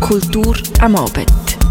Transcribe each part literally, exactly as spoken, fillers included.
Kultur am Abend.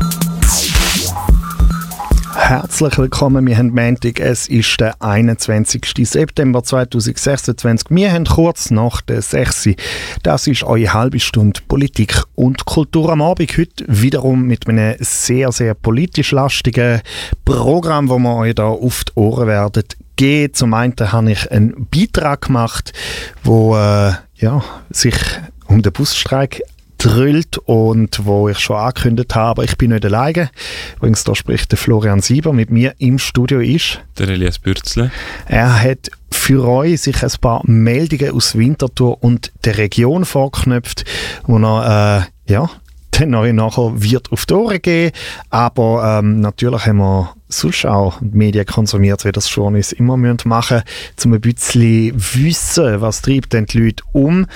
Herzlich willkommen, wir haben Montag, es ist der einundzwanzigsten September zweitausendsechsundzwanzig. Wir haben kurz nach der sechs Uhr. Das ist eure halbe Stunde Politik und Kultur am Abend. Heute wiederum mit einem sehr, sehr politisch lastigen Programm, wo wir euch da auf die Ohren werden geben. Zum einen habe ich einen Beitrag gemacht, wo äh, ja, sich um den Busstreik drüllt und wo ich schon angekündigt habe, ich bin nicht alleine. Übrigens, da spricht der Florian Sieber, mit mir im Studio ist der Elias Bürzle. Er hat für euch sich ein paar Meldungen aus Winterthur und der Region vorgeknöpft, wo er äh, ja, dann euch nachher wird auf die Ohren gehen. Aber ähm, natürlich haben wir sonst auch Medien konsumiert, wie das Journalisten immer machen müssen, um ein bisschen wissen, was treibt denn die Leute um.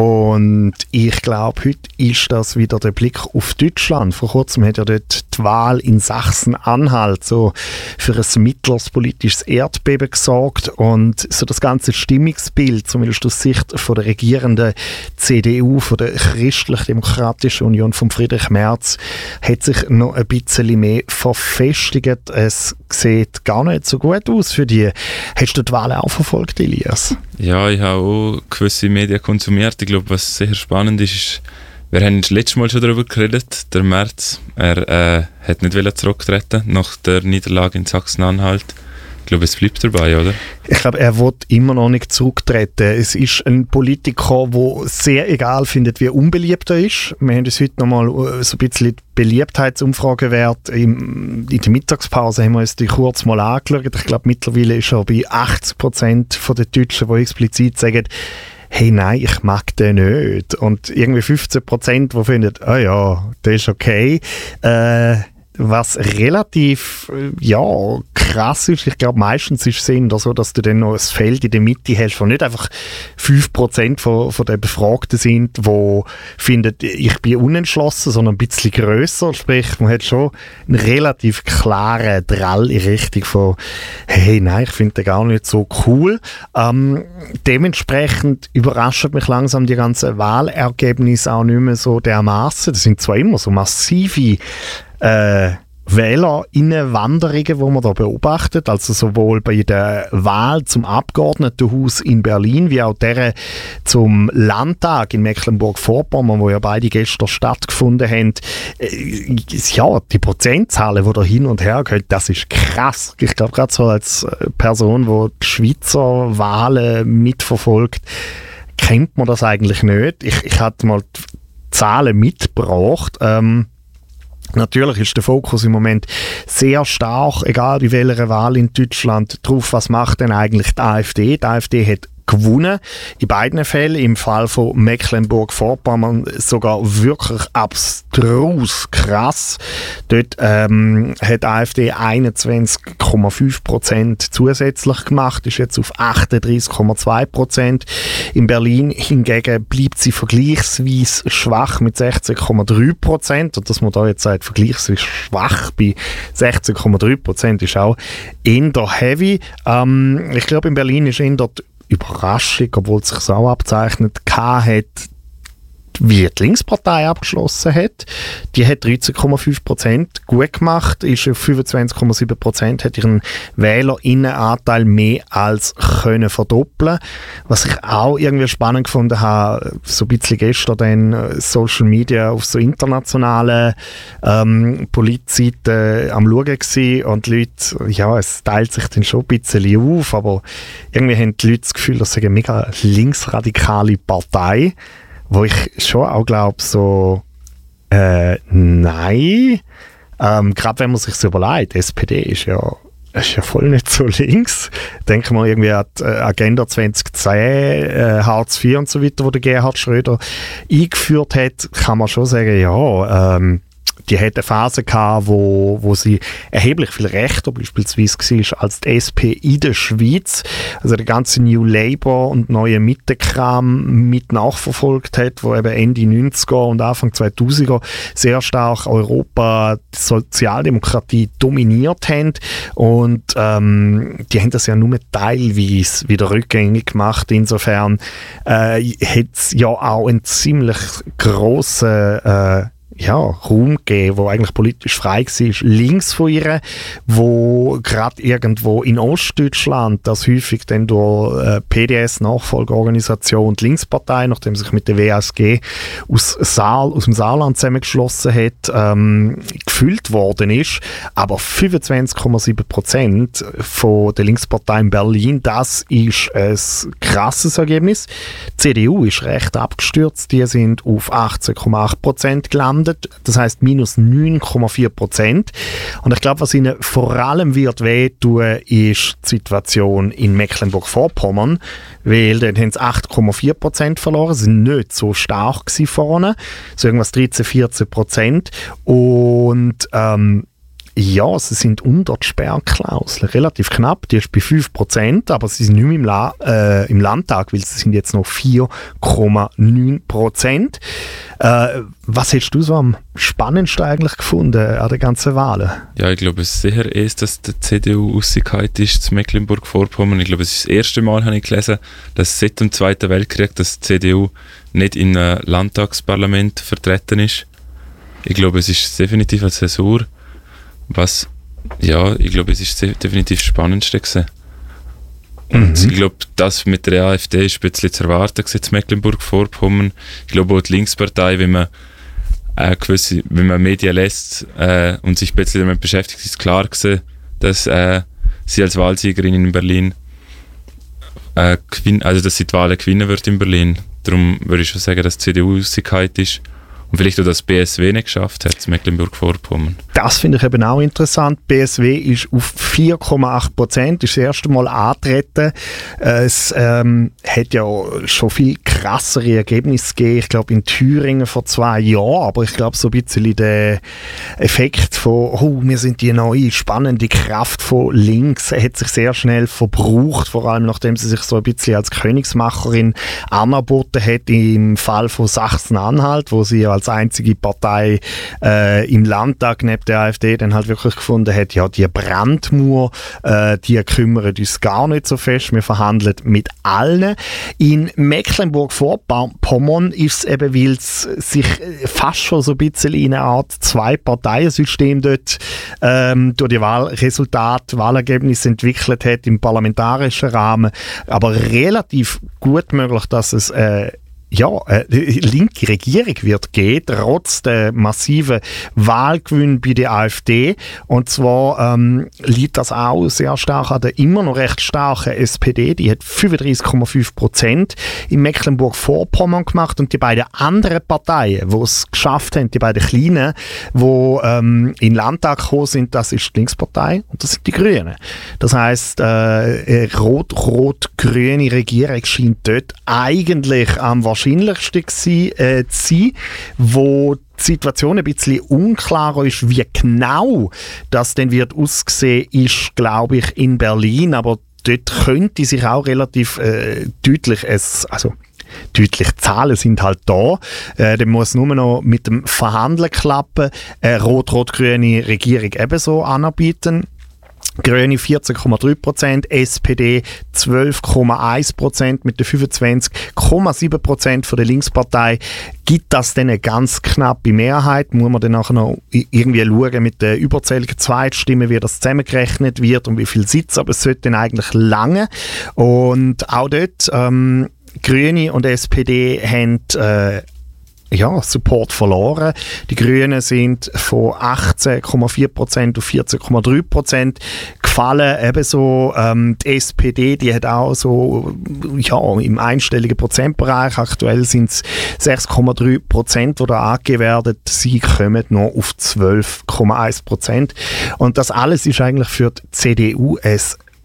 Und ich glaube, heute ist das wieder der Blick auf Deutschland. Vor kurzem hat ja dort die Wahl in Sachsen-Anhalt so für ein mittleres politisches Erdbeben gesorgt. Und so das ganze Stimmungsbild, zumindest aus Sicht von der regierenden C D U, von der Christlich-Demokratischen Union von Friedrich Merz, hat sich noch ein bisschen mehr verfestigt. Es sieht gar nicht so gut aus für die. Hast du die Wahl auch verfolgt, Elias? Ja, ich habe auch gewisse Medien konsumiert. Ich glaube, was sehr spannend ist, ist, wir haben das letzte Mal schon darüber geredet, der Merz, er äh, hat nicht zurücktreten nach der Niederlage in Sachsen-Anhalt. Ich glaube, es bleibt dabei, oder? Ich glaube, er wird immer noch nicht zurücktreten. Es ist ein Politiker, der sehr egal findet, wie unbeliebt er ist. Wir haben uns heute noch mal so ein bisschen die Beliebtheitsumfrage wert. In der Mittagspause haben wir uns die kurz mal angeschaut. Ich glaube, mittlerweile ist er bei achtzig Prozent der Deutschen, die explizit sagen, hey, nein, ich mag den nicht. Und irgendwie fünfzehn Prozent, die finden, ah oh ja, der ist okay. Äh, was relativ ja, krass ist, ich glaube, meistens ist es eher so, dass du dann noch ein Feld in der Mitte hast, wo nicht einfach fünf Prozent von, von den Befragten sind, die finden, ich bin unentschlossen, sondern ein bisschen grösser. Sprich, man hat schon einen relativ klaren Drall in Richtung von, hey, nein, ich finde den gar nicht so cool. Ähm, dementsprechend überraschen mich langsam die ganzen Wahlergebnisse auch nicht mehr so dermaßen. Das sind zwar immer so massive Äh, WählerInnenwanderungen, die man da beobachtet, also sowohl bei der Wahl zum Abgeordnetenhaus in Berlin, wie auch der zum Landtag in Mecklenburg-Vorpommern, wo ja beide gestern stattgefunden haben. Äh, ja, die Prozentzahlen, die da hin und her gehen, das ist krass. Ich glaube, gerade so als Person, die die Schweizer Wahlen mitverfolgt, kennt man das eigentlich nicht. Ich, ich hatte mal die Zahlen mitgebracht. Ähm, Natürlich ist der Fokus im Moment sehr stark, egal bei welcher Wahl in Deutschland, darauf, was macht denn eigentlich die AfD. Die AfD hat gewonnen, in beiden Fällen, im Fall von Mecklenburg-Vorpommern sogar wirklich abstrus krass. Dort ähm, hat die AfD einundzwanzig Komma fünf Prozent zusätzlich gemacht, ist jetzt auf achtunddreißig Komma zwei Prozent. In Berlin hingegen bleibt sie vergleichsweise schwach mit sechzehn Komma drei Prozent. Und dass man da jetzt sagt, vergleichsweise schwach bei sechzehn Komma drei Prozent ist auch eher heavy. Ähm, ich glaube, in Berlin ist eher die Überraschung, obwohl es sich auch abzeichnet, hat, wie die Linkspartei abgeschlossen hat. Die hat dreizehn Komma fünf Prozent gut gemacht, ist auf fünfundzwanzig Komma sieben Prozent, hat ihren WählerInnenanteil mehr als können verdoppeln. Was ich auch irgendwie spannend gefunden habe, so ein bisschen gestern dann Social Media auf so internationalen ähm, Politseiten am Schauen gewesen und die Leute, ja, es teilt sich dann schon ein bisschen auf, aber irgendwie haben die Leute das Gefühl, das sei eine mega linksradikale Partei. Wo ich schon auch glaube, so, äh, nein. Ähm, gerade wenn man sich so überlegt, die S P D ist ja, ist ja voll nicht so links. Denken wir irgendwie an die Agenda zwanzig zehn, äh, Hartz vier und so weiter, wo der Gerhard Schröder eingeführt hat, kann man schon sagen, ja, ähm, die hat eine Phase gehabt, wo, wo sie erheblich viel rechter beispielsweise war als die S P in der Schweiz. Also der ganze New Labour und neue Mittekram mit nachverfolgt hat, wo eben Ende neunziger und Anfang zweitausender sehr stark Europa, die Sozialdemokratie dominiert haben. Und ähm, die haben das ja nur teilweise wieder rückgängig gemacht. Insofern äh, hat es ja auch einen ziemlich grossen äh, ja, Raum gegeben, wo eigentlich politisch frei war, links von ihr, wo gerade irgendwo in Ostdeutschland, das häufig dann durch äh, P D S-Nachfolgeorganisation, die Linkspartei, nachdem sich mit der W S G aus, Saal, aus dem Saarland zusammengeschlossen hat, ähm, gefüllt worden ist. Aber fünfundzwanzig Komma sieben Prozent von der Linkspartei in Berlin, das ist ein krasses Ergebnis. Die C D U ist recht abgestürzt, die sind auf achtzehn Komma acht Prozent gelandet. Das heisst minus neun Komma vier Prozent. Und ich glaube, was ihnen vor allem wird wehtun, ist die Situation in Mecklenburg-Vorpommern, weil dort haben sie acht Komma vier Prozent verloren, sie sind nicht so stark gewesen vorne, so irgendwas dreizehn, vierzehn Prozent. Und ähm, ja, sie sind unter die Sperrklausel, relativ knapp, die ist bei fünf Prozent, aber sie sind nicht mehr im, La- äh, im Landtag, weil sie sind jetzt noch vier Komma neun Prozent. Äh, was hättest du so am spannendsten eigentlich gefunden an den ganzen Wahlen? Ja, ich glaube, es sicher ist, dass die C D U rausgefallen ist zu Mecklenburg-Vorpommern. Ich glaube, es ist das erste Mal, habe ich gelesen, dass seit dem Zweiten Weltkrieg dass die C D U nicht in einem Landtagsparlament vertreten ist. Ich glaube, es ist definitiv eine Zäsur. Was, ja, ich glaube, es ist definitiv das Spannendste gewesen. Und mhm. ich glaube, das mit der AfD ist ein bisschen zu erwarten gewesen, in Mecklenburg-Vorpommern. Ich glaube auch die Linkspartei, wenn man äh, gewisse, wenn man Medien lässt äh, und sich ein bisschen damit beschäftigt, ist klar gewesen, dass äh, sie als Wahlsiegerin in Berlin äh, gewinn, also dass sie die Wahlen gewinnen wird in Berlin. Darum würde ich schon sagen, dass die C D U rausgefallen ist. Und vielleicht auch das B S W nicht geschafft hat, in Mecklenburg-Vorpommern. Das finde ich eben auch interessant. B S W ist auf vier Komma acht Prozent, ist das erste Mal angetreten. Es ähm, hat ja schon viel krassere Ergebnisse gegeben. Ich glaube in Thüringen vor zwei Jahren, aber ich glaube so ein bisschen der Effekt von, oh, wir sind die neue, spannende Kraft von links, hat sich sehr schnell verbraucht, vor allem nachdem sie sich so ein bisschen als Königsmacherin angeboten hat, im Fall von Sachsen-Anhalt, wo sie ja als einzige Partei äh, im Landtag neben der AfD dann halt wirklich gefunden hat, ja, die Brandmauer, äh, die kümmern uns gar nicht so fest, wir verhandeln mit allen. In Mecklenburg-Vorpommern ist es eben, weil es sich fast schon so ein bisschen in eine Art Zwei-Parteien-System dort ähm, durch die Wahlresultate, Wahlergebnisse entwickelt hat im parlamentarischen Rahmen, aber relativ gut möglich, dass es äh, ja, eine linke Regierung wird geben, trotz der massiven Wahlgewinn bei der AfD. Und zwar ähm, liegt das auch sehr stark an der immer noch recht starken S P D. Die hat fünfunddreißig Komma fünf Prozent in Mecklenburg-Vorpommern gemacht. Und die beiden anderen Parteien, die es geschafft haben, die beiden kleinen, die ähm, in den Landtag gekommen sind, das ist die Linkspartei und das sind die Grünen. Das heisst, äh, rot-rot-grüne Regierung scheint dort eigentlich am wahrscheinlichsten gewesen, äh, zu sein, wo die Situation ein bisschen unklarer ist, wie genau das denn wird aussehen, ist, glaube ich, in Berlin, aber dort könnte sich auch relativ äh, deutlich es, also deutlich Zahlen sind halt da. Äh, dann muss nur noch mit dem Verhandeln klappen. Äh, rot-rot-grüne Regierung ebenso anbieten. Grüne vierzehn Komma drei Prozent, S P D zwölf Komma eins Prozent mit der fünfundzwanzig Komma sieben Prozent von der Linkspartei. Gibt das dann eine ganz knappe Mehrheit? Muss man dann nachher noch irgendwie schauen mit den überzähligen Zweitstimmen, wie das zusammengerechnet wird und wie viel Sitze, aber es sollte dann eigentlich lange. Und auch dort, ähm, Grüne und S P D haben äh, ja, Support verloren. Die Grünen sind von achtzehn Komma vier Prozent auf vierzehn Komma drei Prozent gefallen. Ebenso ähm, die S P D, die hat auch so ja, im einstelligen Prozentbereich. Aktuell sind es sechs Komma drei Prozent, die da angegeben werden. Sie kommen noch auf zwölf Komma eins Prozent. Und das alles ist eigentlich für die C D U ein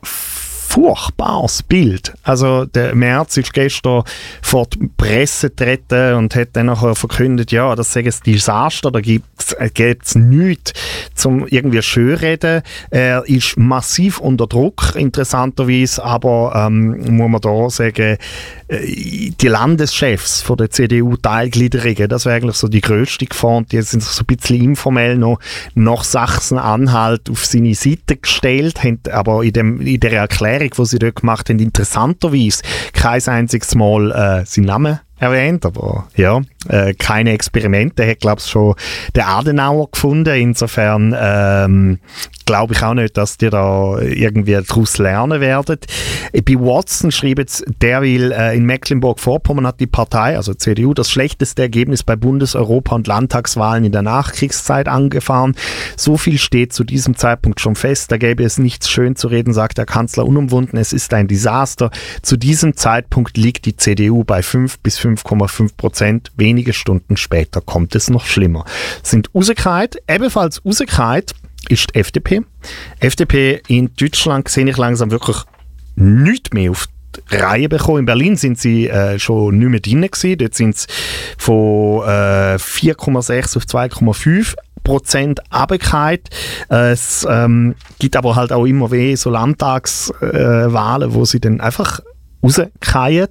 furchtbares Bild. Also der Merz ist gestern vor die Presse getreten und hat dann nachher verkündet, ja, das sei ein Desaster, da gibt es nichts zum irgendwie schönreden. Er ist massiv unter Druck, interessanterweise, aber ähm, muss man da sagen, die Landeschefs von der C D U-Teilgliederungen, das wäre eigentlich so die grösste Gefahr, und die sind sich so ein bisschen informell noch nach Sachsen-Anhalt auf seine Seite gestellt, haben aber in, dem, in der Erklärung, die sie dort gemacht haben, interessanterweise kein einziges Mal äh, seinen Namen erwähnt, aber ja, äh, keine Experimente hat, glaube ich, schon der Adenauer gefunden. Insofern ähm, glaube ich auch nicht, dass die da irgendwie daraus lernen werden. Bei Watson schreibt jetzt, der will äh, in Mecklenburg-Vorpommern hat die Partei, also C D U, das schlechteste Ergebnis bei Bundes-, Europa- und Landtagswahlen in der Nachkriegszeit angefahren. So viel steht zu diesem Zeitpunkt schon fest. Da gäbe es nichts schön zu reden, sagt der Kanzler unumwunden. Es ist ein Desaster. Zu diesem Zeitpunkt liegt die C D U bei fünf bis fünf Komma fünf Prozent. Wenige Stunden später kommt es noch schlimmer. Sind rausgefallen, ebenfalls rausgefallen ist die F D P. F D P in Deutschland sehe ich langsam wirklich nichts mehr auf die Reihe bekommen. In Berlin sind sie äh, schon nicht mehr drin gewesen. Dort sind sie von äh, vier Komma sechs auf zwei Komma fünf Prozent runtergefallen. Es ähm, gibt aber halt auch immer weh so Landtagswahlen, äh, wo sie dann einfach rausfallen.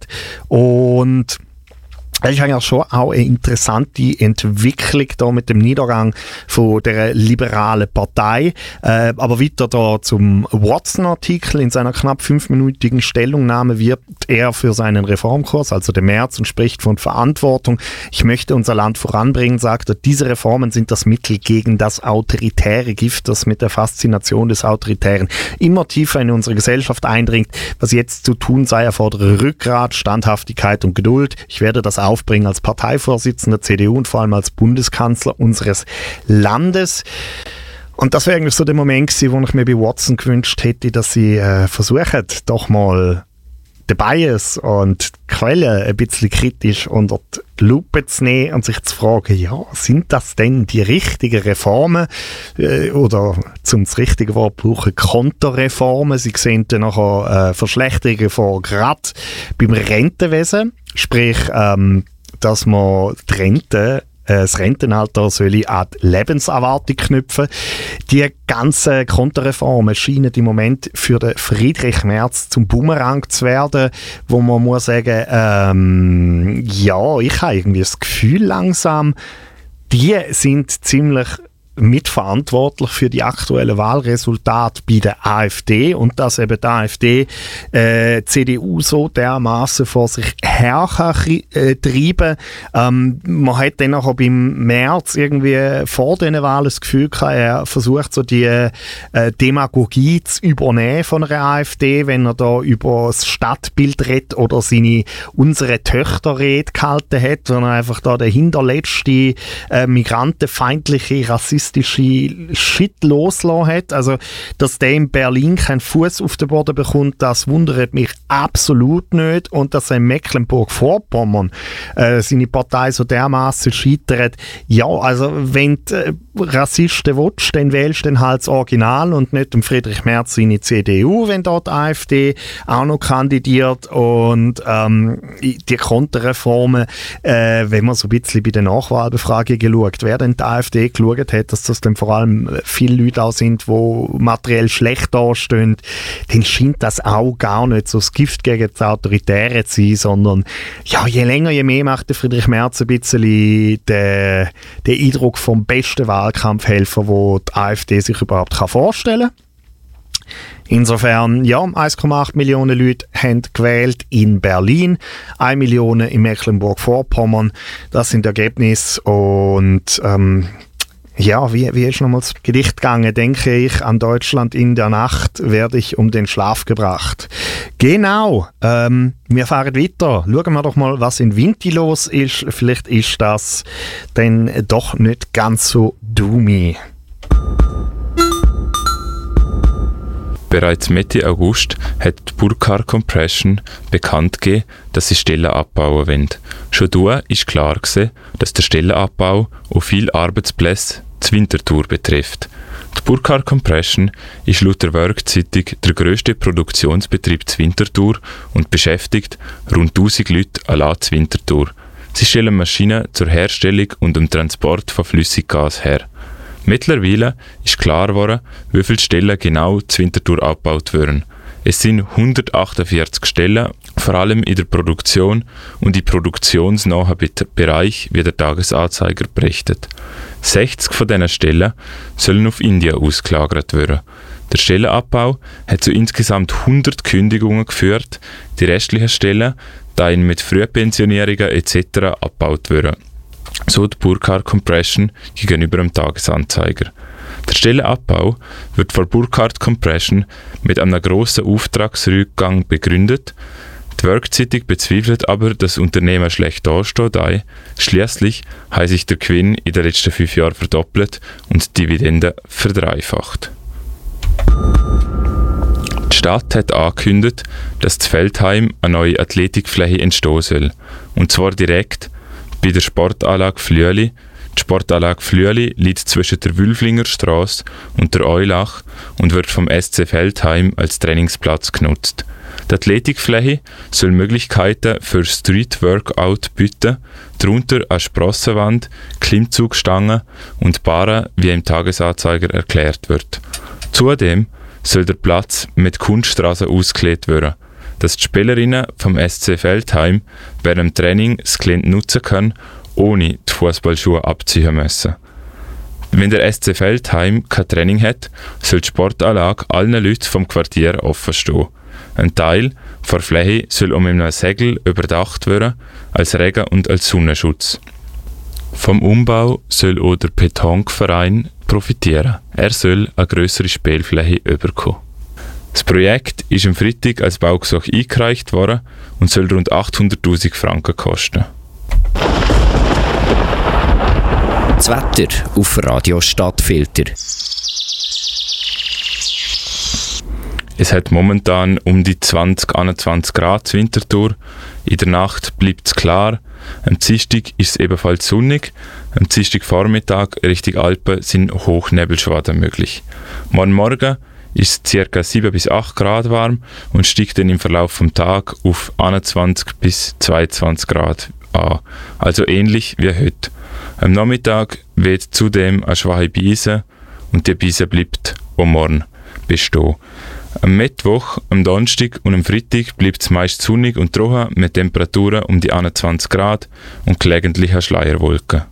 Und das ist eigentlich schon auch eine interessante Entwicklung da mit dem Niedergang von der liberalen Partei. Äh, aber weiter da zum Watson-Artikel. In seiner knapp fünfminütigen Stellungnahme wirbt er für seinen Reformkurs, also den März, und spricht von Verantwortung. Ich möchte unser Land voranbringen, sagt er. Diese Reformen sind das Mittel gegen das autoritäre Gift, das mit der Faszination des Autoritären immer tiefer in unsere Gesellschaft eindringt. Was jetzt zu tun sei, erfordere Rückgrat, Standhaftigkeit und Geduld. Ich werde das aufbringen als Parteivorsitzender C D U und vor allem als Bundeskanzler unseres Landes. Und das wäre eigentlich so der Moment gewesen, wo ich mir bei Watson gewünscht hätte, dass sie äh, versuchen, doch mal den Bias und die Quellen ein bisschen kritisch unter die Lupe zu nehmen und sich zu fragen, ja, sind das denn die richtigen Reformen äh, oder zum das richtige Wort brauchen, Konterreformen? Sie sehen dann nachher äh, Verschlechterungen von gerade beim Rentenwesen, sprich, ähm, dass man die Rente das Rentenalter soll an die Lebenserwartung knüpfen. Die ganzen Konterreformen scheinen im Moment für den Friedrich Merz zum Bumerang zu werden, wo man muss sagen, ähm, ja, ich habe irgendwie das Gefühl langsam, die sind ziemlich mitverantwortlich für die aktuellen Wahlresultate bei der AfD und dass eben die AfD äh, C D U so dermaßen vor sich her kann, äh, treiben. Ähm, man hat dann auch beim März irgendwie vor diesen Wahlen das Gefühl gehabt, er versucht so die äh, Demagogie zu übernehmen von einer AfD, wenn er da über das Stadtbild redet oder seine «Unsere Töchter»-Rede gehalten hat, wenn er einfach da der hinterletzte äh, migrantenfeindliche, rassistische Shit losgelassen hat. Also, dass der in Berlin keinen Fuß auf den Boden bekommt, das wundert mich absolut nicht. Und dass er in Mecklenburg-Vorpommern äh, seine Partei so dermaßen scheitert. Ja, also, wenn du äh, Rassisten willst, dann wählst du dann halt das Original und nicht den Friedrich Merz seine C D U, wenn dort die AfD auch noch kandidiert. Und ähm, die Konterreformen, äh, wenn man so ein bisschen bei den Nachwahlbefragungen schaut, wer denn die AfD geschaut hat, dass das dann vor allem viele Leute auch sind, die materiell schlecht dastehen, dann scheint das auch gar nicht so das Gift gegen das Autoritäre zu sein, sondern ja, je länger, je mehr macht der Friedrich Merz ein bisschen den, den Eindruck vom besten Wahlkampfhelfer, den die AfD sich überhaupt vorstellen kann. Insofern, ja, eins Komma acht Millionen Leute haben gewählt in Berlin, eine Million in Mecklenburg-Vorpommern. Das sind Ergebnisse und ähm, ja, wie, wie ist nochmal das Gedicht gegangen? Denke ich an Deutschland in der Nacht, werde ich um den Schlaf gebracht. Genau, ähm, wir fahren weiter. Schauen wir doch mal, was in Vinti los ist. Vielleicht ist das dann doch nicht ganz so doomy. Bereits Mitte August hat die Burkhardt Compression bekannt gegeben, dass sie Stellen abbauen wollen. Schon da war klar gewesen, dass der Stellenabbau auch viele Arbeitsplätze zur Winterthur betrifft. Die Burkhardt Compression ist laut der Work-Zeitung der grösste Produktionsbetrieb zur Winterthur und beschäftigt rund tausend Leute allein zur Winterthur. Sie stellen Maschinen zur Herstellung und dem Transport von Flüssiggas her. Mittlerweile ist klar geworden, wie viele Stellen genau zur Winterthur abgebaut werden. Es sind hundertachtundvierzig Stellen, vor allem in der Produktion und im produktionsnahen Bereich, wie der Tagesanzeiger berichtet. sechzig von diesen Stellen sollen auf Indien ausgelagert werden. Der Stellenabbau hat zu insgesamt hundert Kündigungen geführt, die restlichen Stellen seien mit Frühpensionierungen et cetera abgebaut werden. So die Burkhardt Compression gegenüber dem Tagesanzeiger. Der Stellenabbau wird von Burkhardt Compression mit einem grossen Auftragsrückgang begründet. Die Work-Zeitung bezweifelt aber, dass das Unternehmen schlecht dasteht. Schliesslich hat sich der Gewinn in den letzten fünf Jahren verdoppelt und die Dividende verdreifacht. Die Stadt hat angekündigt, dass in Veltheim eine neue Athletikfläche entstehen soll. Und zwar direkt bei der Sportanlage Flüeli. Die Sportanlage Flüeli liegt zwischen der Wülflinger Straße und der Eulach und wird vom S C Veltheim als Trainingsplatz genutzt. Die Athletikfläche soll Möglichkeiten für Street-Workout bieten, darunter eine Sprossenwand, Klimmzugstangen und Barren, wie im Tagesanzeiger erklärt wird. Zudem soll der Platz mit Kunststraßen ausgelegt werden, dass die Spielerinnen vom S C Veltheim während dem Training das Gelände nutzen können, ohne die Fußballschuhe abziehen müssen. Wenn der S C Veltheim kein Training hat, soll die Sportanlage allen Leuten vom Quartier offen stehen. Ein Teil der Fläche soll um einem Segel überdacht werden, als Regen- und als Sonnenschutz. Vom Umbau soll auch der Pétanque-Verein profitieren. Er soll eine grössere Spielfläche bekommen. Das Projekt ist am Freitag als Baugesuch eingereicht worden und soll rund achthunderttausend Franken kosten. Das Wetter auf Radio Stadtfilter. Es hat momentan um die zwanzig bis einundzwanzig Grad zu Winterthur. In der Nacht bleibt es klar. Am Dienstag ist es ebenfalls sonnig. Am Dienstagvormittag Richtung Alpen sind Hochnebelschwaden möglich. Morgen Morgen ist es ca. sieben bis acht Grad warm und steigt dann im Verlauf des Tages auf einundzwanzig bis zweiundzwanzig Grad an. Also ähnlich wie heute. Am Nachmittag weht zudem eine schwache Brise und die Brise bleibt auch morgen bestehen. Am Mittwoch, am Donnerstag und am Freitag bleibt es meist sonnig und trocken mit Temperaturen um die einundzwanzig Grad und gelegentlichen Schleierwolken.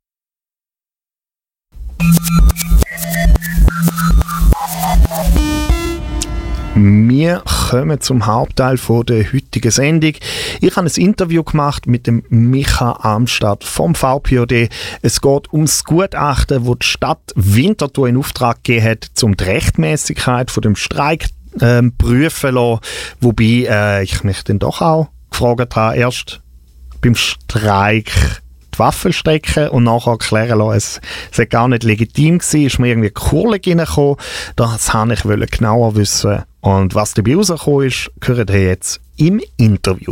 Wir kommen zum Hauptteil der heutigen Sendung. Ich habe ein Interview gemacht mit dem Micha Amstadt vom V P O D. Es geht um das Gutachten, das die Stadt Winterthur in Auftrag gegeben hat, um die Rechtmäßigkeit von dem Streik äh, prüfen zu lassen. Wobei äh, ich mich dann doch auch gefragt habe, erst beim Streik die Waffen stecken und nachher erklären lassen, es sei gar nicht legitim gewesen, ist mir irgendwie Kurle reingekommen. Das wollte ich genauer wissen. Und was dabei rausgekommen ist, hören wir jetzt im Interview.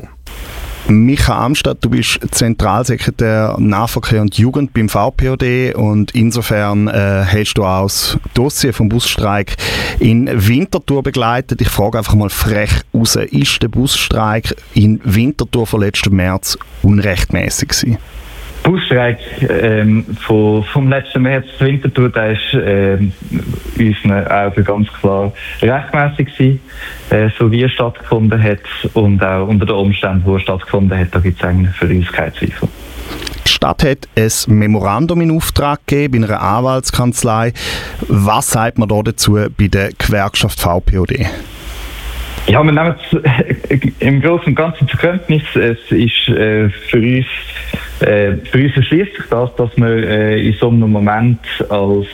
Micha Amstadt, du bist Zentralsekretär Nahverkehr und Jugend beim V P O D und insofern äh, hast du auch das Dossier vom Busstreik in Winterthur begleitet. Ich frage einfach mal frech raus, ist der Busstreik in Winterthur von letzten März unrechtmäßig gewesen? Busstreik ähm, von, vom letzten März Winterthur, der ist ähm, unseren Augen ganz klar rechtmäßig gewesen, äh, so wie er stattgefunden hat und auch unter den Umständen, wo er stattgefunden hat, da gibt es eigentlich für uns keine Zweifel. Die Stadt hat ein Memorandum in Auftrag gegeben bei einer Anwaltskanzlei. Was sagt man da dazu bei der Gewerkschaft V P O D? Ja, wir nehmen es im Großen und Ganzen zur Kenntnis. Es ist äh, für uns äh, für uns erschließt sich das, dass wir äh, in so einem Moment als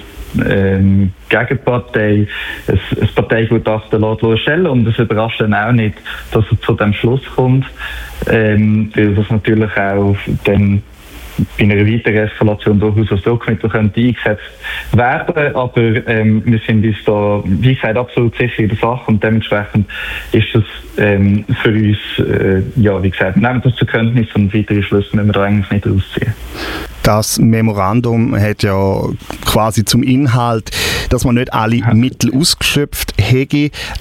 ähm, Gegenpartei ein, ein Parteigutachten stellen und es überrascht dann auch nicht, dass er zu dem Schluss kommt, ähm, weil das natürlich auch dann bei einer weiteren Eskalation durchaus als Druckmittel könnte eingesetzt werden, aber ähm, wir sind uns da, wie gesagt, absolut sicher in der Sache und dementsprechend ist das ähm, für uns, äh, ja, wie gesagt, wir nehmen das zur Kenntnis und weitere Schlüsse müssen wir da eigentlich nicht ausziehen. Das Memorandum hat ja quasi zum Inhalt, dass man nicht alle ja. Mittel ausgeschöpft hätte.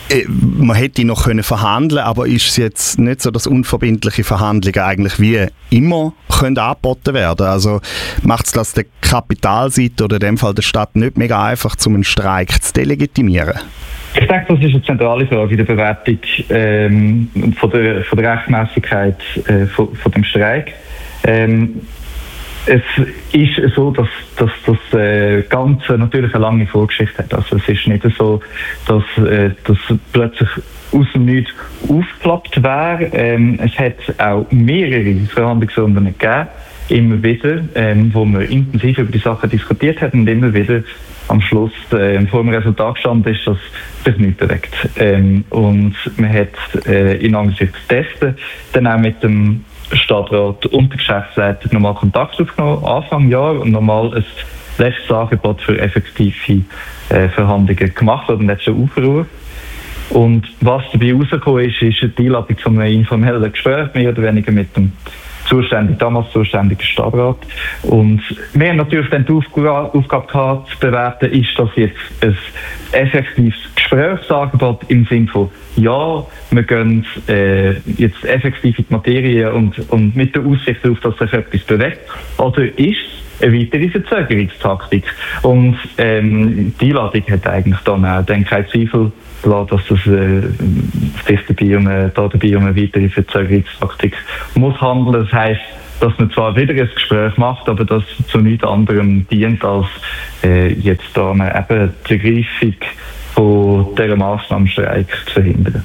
man hätte noch können verhandeln, aber ist es jetzt nicht so, dass unverbindliche Verhandlungen eigentlich wie immer können angeboten werden? Also macht es das der Kapitalseite oder in dem Fall der Stadt nicht mega einfach, um einen Streik zu delegitimieren? Ich denke, das ist eine zentrale Frage in der Bewertung ähm, von, der, von der Rechtmäßigkeit äh, von, von dem Streik. Ähm, Es ist so, dass, dass das äh, Ganze natürlich eine lange Vorgeschichte hat. Also es ist nicht so, dass äh, das plötzlich aus dem Nichts aufgeploppt wäre. Ähm, es hat auch mehrere Verhandlungsrunden gegeben, immer wieder, ähm, wo man intensiv über die Sachen diskutiert hat und immer wieder am Schluss äh, vor dem Resultat gestanden ist, dass sich nichts bewegt. Ähm, und man hat äh, in Angesicht dessen dann auch mit dem Stadtrat und der Geschäftsleitung nochmal Kontakt aufgenommen, Anfang Jahr, und nochmal ein letztes Angebot für effektive äh, Verhandlungen gemacht oder letzte Aufruhr. Und was dabei rausgekommen ist, ist eine Einladung zu einem informellen Gespräch, mehr oder weniger mit dem zuständigen, damals zuständigen Stadtrat. Und wir haben natürlich dann die Aufgabe, Aufgabe gehabt, zu bewerten, ist das jetzt ein effektives Gesprächsangebot im Sinne von, ja, wir gehen äh, jetzt effektiv in die Materie und, und mit der Aussicht darauf, dass sich etwas bewegt, oder ist es eine weitere Verzögerungstaktik? Und ähm, die Einladung hat eigentlich dann auch dann keinen Zweifel gelassen, dass das äh, sich dabei um, eine, dabei um eine weitere Verzögerungstaktik muss handeln. Das heisst, dass man zwar wieder ein Gespräch macht, aber das zu nichts anderem dient, als äh, jetzt da eben die Ergreifung von dieser Massnahmenstreik zu verhindern.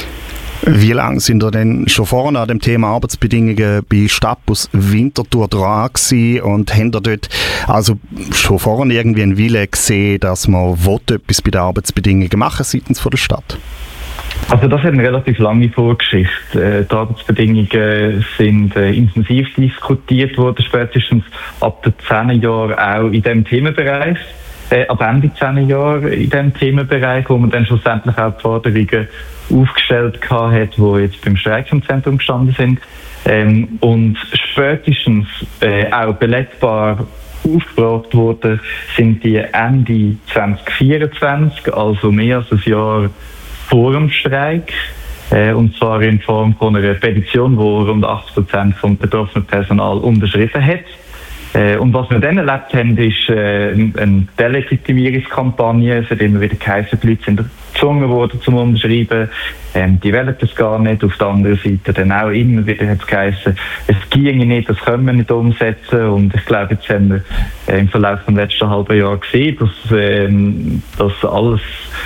Wie lange sind ihr denn schon vorne an dem Thema Arbeitsbedingungen bei Stadtbus Winterthur dran gewesen und haben ihr dort also schon vorne irgendwie einen Wille gesehen, dass man etwas bei den Arbeitsbedingungen machen seitens von der Stadt? Also das hat eine relativ lange Vorgeschichte. Die Arbeitsbedingungen sind äh, intensiv diskutiert worden, spätestens ab den zehn Jahren auch in diesem Themenbereich. Äh, ab Ende zehn Jahre in diesem Themenbereich, wo man dann schlussendlich auch die Forderungen aufgestellt hat, die jetzt beim Streik im Zentrum gestanden sind. Ähm, und spätestens äh, auch belegbar aufgebracht worden sind die Ende zwanzig vierundzwanzig, also mehr als ein Jahr vor dem Streik. Äh, und zwar in Form von einer Petition, die rund achtzig Prozent vom betroffenen Personal unterschrieben hat. Äh, und was wir dann erlebt haben, ist äh, eine Delegitimierungskampagne. Es hat immer wieder geheißen, die Leute sind gezwungen worden zum Unterschreiben. Ähm, die wollen das gar nicht. Auf der anderen Seite dann auch immer wieder hat es geheißen, es ginge nicht, das können wir nicht umsetzen. Und ich glaube, jetzt haben wir äh, im Verlauf des letzten halben Jahres gesehen, dass ähm, das alles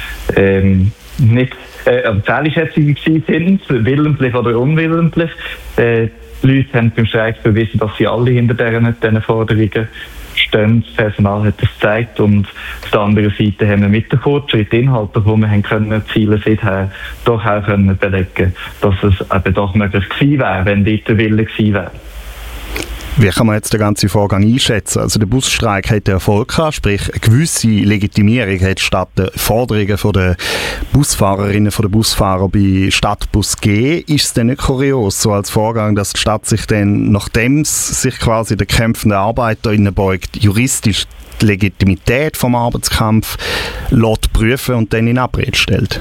ähm, nicht äh, Zählschätzungen sind, willentlich oder unwillentlich. Äh, Die Leute haben beim Streik bewiesen, dass sie alle hinter diesen, diesen Forderungen stehen. Das Personal hat das gezeigt. Und auf der anderen Seite haben wir mit den Fortschritt Inhalten, die wir haben können erzielen seither, doch auch können belegen, dass es eben doch möglich gewesen wäre, wenn dort der Wille gewesen wäre. Wie kann man jetzt den ganzen Vorgang einschätzen? Also der Busstreik hat Erfolg gehabt, sprich eine gewisse Legitimierung hat statt der Forderungen von der Busfahrerinnen, von den Busfahrern bei Stadtbus gegeben. Ist es denn nicht kurios, so als Vorgang, dass die Stadt sich dann, nachdem es sich quasi den kämpfenden ArbeiterInnen beugt, juristisch die Legitimität vom Arbeitskampf lässt prüfen und dann in Abrede stellt?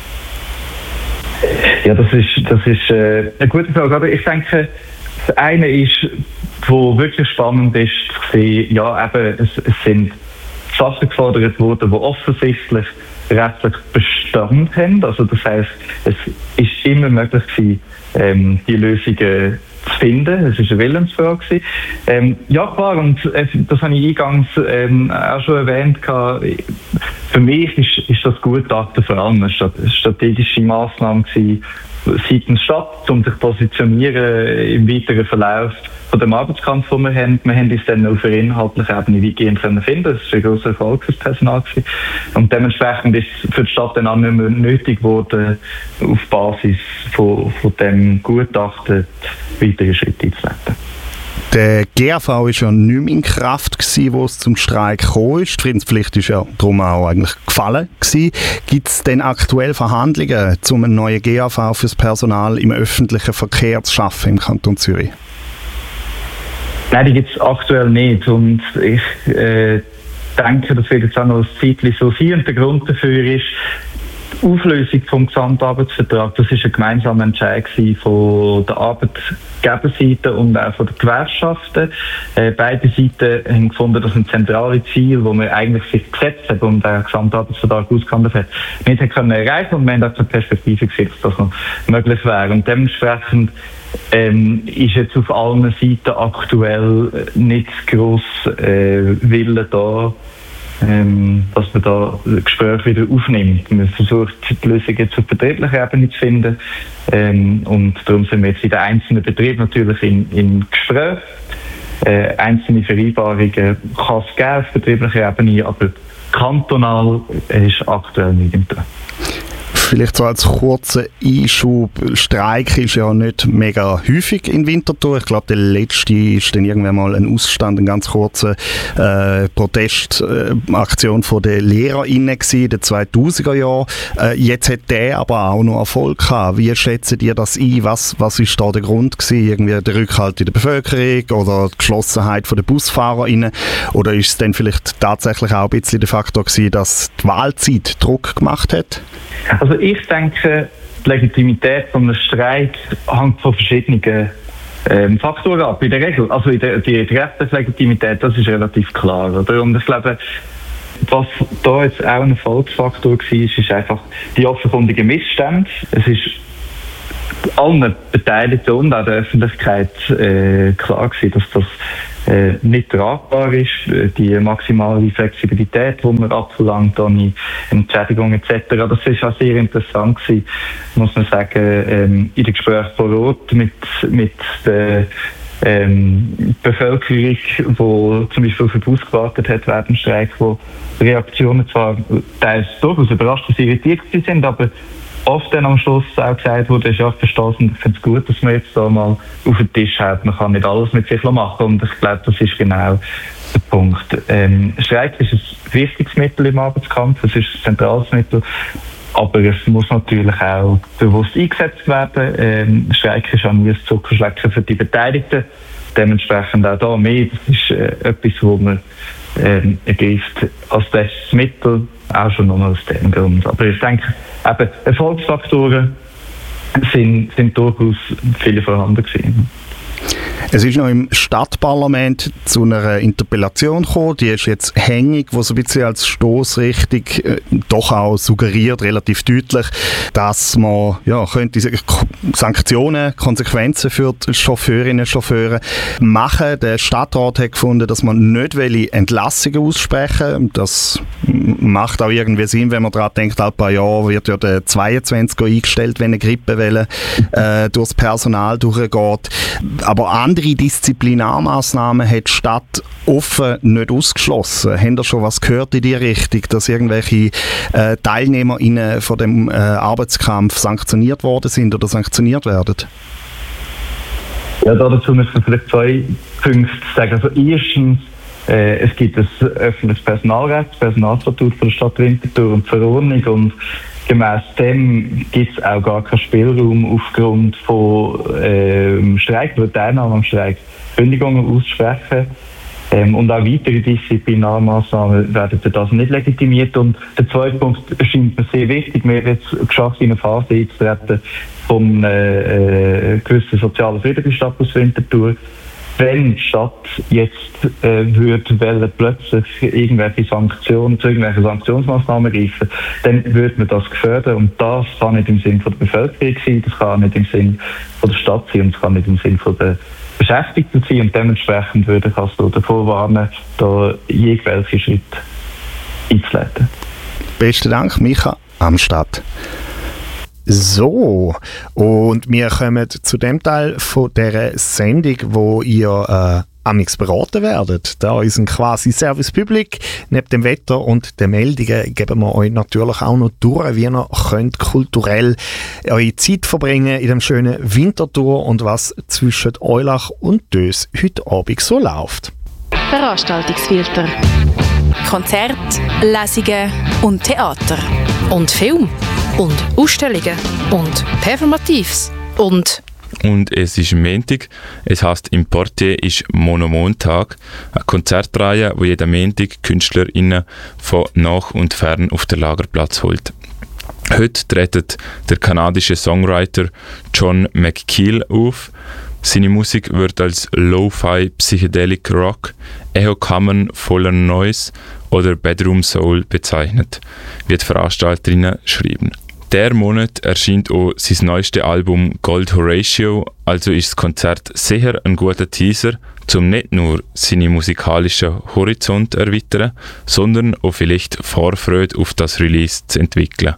Ja, das ist, das ist äh, eine gute Frage. Aber ich denke, das eine ist, was wirklich spannend ist, zu sehen, ja, eben, es, es sind Sachen gefordert worden, die offensichtlich rechtlich Bestand haben. Also das heisst, es ist immer möglich gewesen, ähm, die Lösungen zu finden. Es war eine Willensfrage. Ähm, ja klar, und äh, das habe ich eingangs ähm, auch schon erwähnt. Für mich ist, ist das Gutachten vor allem eine strategische Massnahme gewesen, seitens Stadt, um sich zu positionieren im weiteren Verlauf von dem Arbeitskampf, den wir haben. Wir haben uns dann auf einer inhaltlichen Ebene weitgehend können finden. Das war ein grosser Erfolg für das Personal. Und dementsprechend ist es für die Stadt dann auch nicht mehr nötig geworden, auf Basis von, von dem Gutachten weitere Schritte einzuleiten. Der G A V war ja nicht mehr in Kraft, gewesen, wo es zum Streik gekommen ist. Die Friedenspflicht war ja darum auch eigentlich gefallen. Gibt es denn aktuell Verhandlungen, um einen neuen G A V für das Personal im öffentlichen Verkehr zu schaffen im Kanton Zürich? Nein, die gibt es aktuell nicht. Und ich äh, denke, das wird jetzt auch noch ein Zeitchen so sein. Und der Grund dafür ist, die Auflösung vom Gesamtarbeitsvertrag, das ist ein gemeinsamer Entscheid von der Arbeitgeberseite und auch von den Gewerkschaften. Äh, beide Seiten haben gefunden, dass ein zentrales Ziel, das wir eigentlich sich gesetzt haben und der Gesamtarbeitsvertrag ausgehandelt hat, nicht können erreichen und wir haben auch zur Perspektive gesehen, dass das noch möglich wäre. Und dementsprechend ähm, ist jetzt auf allen Seiten aktuell nicht gross äh, Wille da, Ähm, dass man da Gespräche wieder aufnimmt. Man versucht, die Lösung jetzt auf betrieblicher Ebene zu finden. Ähm, und darum sind wir jetzt in den einzelnen Betrieben natürlich in, in Gespräch. Äh, einzelne Vereinbarungen kann es geben auf betrieblicher Ebene, aber kantonal ist aktuell nicht im Trend. Vielleicht so als kurzer Einschub, Streik ist ja nicht mega häufig in Winterthur. Ich glaube, der letzte ist dann irgendwann mal ein Ausstand, eine ganz kurze äh, Protestaktion von den LehrerInnen gewesen, in den zweitausender Jahren. Äh, jetzt hat der aber auch noch Erfolg gehabt. Wie schätzen ihr das ein? Was, was ist da der Grund gewesen? Irgendwie der Rückhalt in der Bevölkerung oder die Geschlossenheit der BusfahrerInnen? Oder ist es dann vielleicht tatsächlich auch ein bisschen der Faktor gewesen, dass die Wahlzeit Druck gemacht hat? Also ich denke, die Legitimität von einem Streik hängt von verschiedenen ähm, Faktoren ab. In der Regel, also in der, die, die Rechtslegitimität, das ist relativ klar. Oder? Und ich glaube, was da jetzt auch ein Erfolgsfaktor war, ist einfach die offenkundigen Missstände. Es ist allen Beteiligten und auch der Öffentlichkeit äh, klar gewesen, dass das äh, nicht tragbar ist. Die maximale Flexibilität, die man abverlangt, ohne Entschädigung et cetera. Das ist auch sehr interessant gewesen, muss man sagen, ähm, in den Gesprächen vor Ort mit, mit der ähm, Bevölkerung, die zum Beispiel auf den Bus gewartet hat während dem Streik, wo Reaktionen zwar teils durchaus überrascht, dass sie irritiert sind, aber oft dann am Schluss auch gesagt wurde, ich verstehe es und ich finde es gut, dass man jetzt da mal auf den Tisch hat. Man kann nicht alles mit sich machen und ich glaube, das ist genau der Punkt. Ähm, Streik ist ein wichtiges Mittel im Arbeitskampf, es ist ein zentrales Mittel, aber es muss natürlich auch bewusst eingesetzt werden. Ähm, Streik ist auch nie ein Zuckerschlecken für die Beteiligten, dementsprechend auch da mehr. Das ist äh, etwas, wo man ähm, ergreift als bestes Mittel, auch schon nur aus dem Grund. Aber ich denke, eben Erfolgsfaktoren sind, sind durchaus viele vorhanden gewesen. Es ist noch im Stadtparlament zu einer Interpellation gekommen, die ist jetzt hängig, wo so ein bisschen als Stossrichtung äh, doch auch suggeriert, relativ deutlich, dass man ja, könnte Sanktionen, Konsequenzen für die Chauffeurinnen und Chauffeure machen. Der Stadtrat hat gefunden, dass man nicht Entlassungen aussprechen. Das macht auch irgendwie Sinn, wenn man daran denkt, ein paar Jahre wird ja der zweiundzwanziger eingestellt, wenn eine Grippewelle äh, durchs Personal durchgeht. Aber andere Disziplinarmaßnahmen hat die Stadt offen nicht ausgeschlossen. Haben ihr schon was gehört in die Richtung, dass irgendwelche äh, TeilnehmerInnen von dem äh, Arbeitskampf sanktioniert worden sind oder sanktioniert werden? Ja, dazu müssen wir vielleicht zwei Punkte sagen. Also erstens, äh, es gibt ein öffentliches Personalrecht, das Personalstatut von der Stadt Winterthur und die Verordnung, und gemäss dem gibt es auch gar keinen Spielraum aufgrund von ähm, Streik oder Teilnahme am Streik, Kündigungen auszusprechen. Ähm, und auch weitere Disziplinarmaßnahmen werden für das nicht legitimiert. Und der zweite Punkt erscheint mir sehr wichtig. Wir haben jetzt geschafft, in eine Phase einzutreten von äh, gewissen sozialen Friedensstatus Winterthur. Wenn die Stadt jetzt äh, würde wollen, plötzlich irgendwelche Sanktionen, zu irgendwelchen Sanktionsmaßnahmen greifen, dann würde man das gefährden. Und das kann nicht im Sinn von der Bevölkerung sein, das kann nicht im Sinn von der Stadt sein und das kann nicht im Sinn von der Beschäftigten sein. Und dementsprechend würde ich also davor warnen, da jegliche Schritte einzuleiten. Besten Dank, Micha Amstadt. So, und wir kommen zu dem Teil von dieser Sendung, wo ihr äh, amix beraten werdet. Da ist ein quasi Service Public. Neben dem Wetter und den Meldungen geben wir euch natürlich auch noch durch, wie ihr könnt kulturell eure Zeit verbringen in dem schönen Winterthur und was zwischen Eulach und Dös heute Abend so läuft. Veranstaltungsfilter. Konzerte, Lesungen und Theater. Und Film. Und Ausstellungen. Und Performatives. Und Und es ist Montag. Es heisst, im Portier ist Monomontag, eine Konzertreihe, wo jeden Montag KünstlerInnen von nach und fern auf den Lagerplatz holt. Heute tritt der kanadische Songwriter John McKeel auf. Seine Musik wird als Lo-Fi Psychedelic Rock, Echokammern voller Noise oder Bedroom Soul bezeichnet, wie die Veranstalterinnen schreiben. Der Monat erscheint auch sein neuestes Album Gold Horatio, also ist das Konzert sicher ein guter Teaser, um nicht nur seine musikalischen Horizont zu erweitern, sondern auch vielleicht Vorfreude auf das Release zu entwickeln.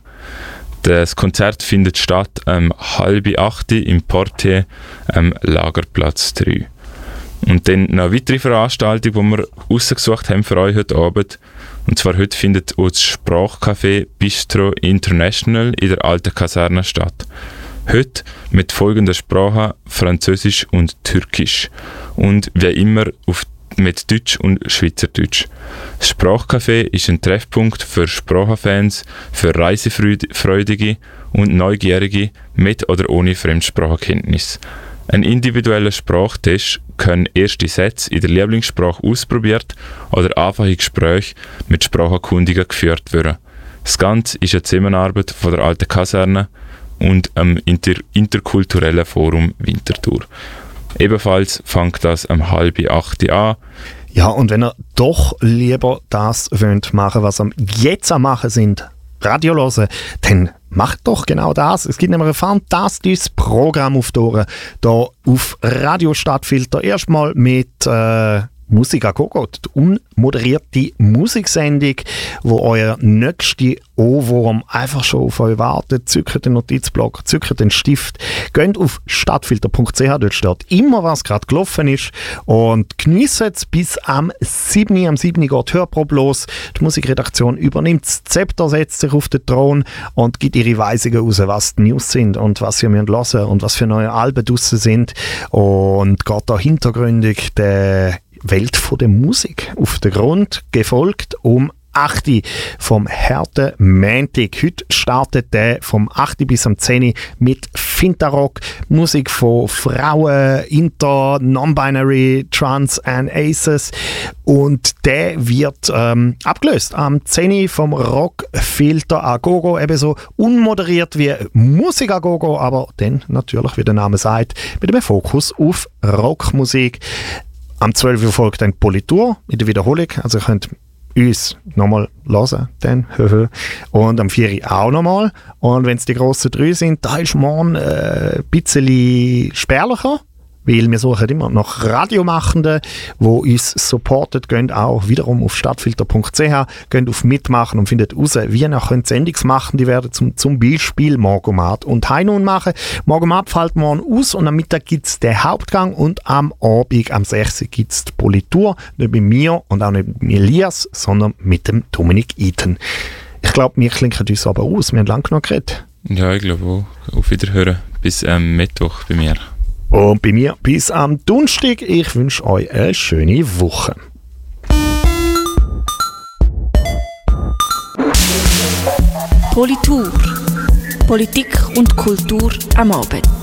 Das Konzert findet statt am halb acht im Portier am Lagerplatz drei. Und dann noch eine weitere Veranstaltung, die wir rausgesucht haben für euch heute Abend. Und zwar heute findet auch das Sprachcafé Bistro International in der alten Kaserne statt. Heute mit folgender Sprache, Französisch und Türkisch. Und wie immer auf mit Deutsch und Schweizerdeutsch. Das Sprachcafé ist ein Treffpunkt für Sprachenfans, für Reisefreudige und Neugierige mit oder ohne Fremdsprachenkenntnis. Ein individueller Sprachtest können erste Sätze in der Lieblingssprache ausprobiert oder einfache Gespräche mit Spracherkundigen geführt werden. Das Ganze ist eine Zusammenarbeit von der alten Kaserne und am Inter- interkulturellen Forum Winterthur. Ebenfalls fängt das am halb acht an. Ja, und wenn ihr doch lieber das wollt machen, was ihr jetzt am machen sind, Radio hören, dann macht doch genau das. Es gibt nämlich ein fantastisches Programm auf die Ohren, hier auf Radio Stadtfilter. Erstmal mit äh, Musik a Gogo, die unmoderierte Musiksendung, wo euer nächster Ohrwurm einfach schon auf euch wartet. Zückert den Notizblock, zückert den Stift, geht auf stadtfilter punkt c h, dort steht immer, was gerade gelaufen ist, und genießt es bis am sieben Uhr. Am sieben Uhr geht die Hörprobe los. Die Musikredaktion übernimmt das Zepter, setzt sich auf den Thron und gibt ihre Weisungen raus, was die News sind und was ihr hören müsst und was für neue Alben draussen sind, und geht da hintergründig der Welt von der Musik auf den Grund, gefolgt um acht Uhr vom harten Montag. Heute startet der vom acht Uhr bis am zehn Uhr mit Fintarock, Musik von Frauen, Inter, Non-Binary, Trans and Aces, und der wird ähm, abgelöst am zehn Uhr vom Rockfilter a Gogo, ebenso unmoderiert wie Musik a Gogo, aber dann natürlich, wie der Name sagt, mit einem Fokus auf Rockmusik. Am zwölf Uhr folgt dann Politur in der Wiederholung, also ihr könnt uns nochmal hören, dann. Und am vier Uhr auch nochmal. Und wenn es die grossen drei sind, da ist morgen äh, ein bisschen spärlicher, weil wir suchen immer nach Radiomachenden, die uns supporten. Geht auch wiederum auf stadtfilter punkt c h, geht auf Mitmachen und findet raus, wie ihr könnt Sendungsmachende werden, zum, zum Beispiel Morgomat und Heinun machen. Morgomat fällt morgen aus und am Mittag gibt es den Hauptgang und am Abend, am sechs Uhr, gibt es die Politur, nicht mit mir und auch nicht mit Elias, sondern mit dem Dominik Eaton. Ich glaube, wir klinken uns aber aus, wir haben lange genug geredet. Ja, ich glaube auch. Auf Wiederhören. Bis ähm, Mittwoch bei mir. Und bei mir bis am Donnerstag. Ich wünsche euch eine schöne Woche. Politur. Politik und Kultur am Abend.